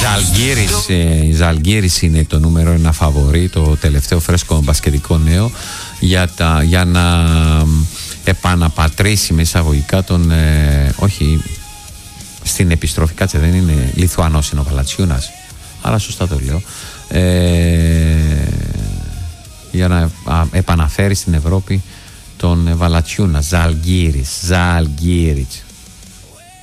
Η Ζαλγκίρις είναι το νούμερο ένα φαβορί, το τελευταίο φρέσκο μπασκετικό νέο για να επαναπατρίσει με εισαγωγικά τον όχι στην επιστροφή, κάτσε, δεν είναι Λιθουανός, είναι ο Valanciunas, άρα σωστά το λέω, για να επαναφέρει στην Ευρώπη τον Valanciunas. Ζαλγκίρις.